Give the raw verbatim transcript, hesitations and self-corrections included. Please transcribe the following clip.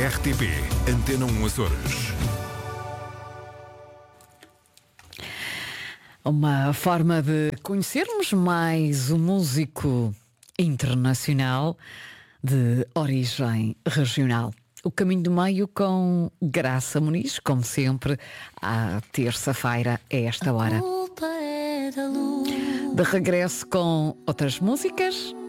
R T P Antena um Açores. Uma forma de conhecermos mais um músico internacional de origem regional. O Caminho do Meio com Graça Muniz, como sempre, à terça-feira, a esta hora. De regresso com outras músicas,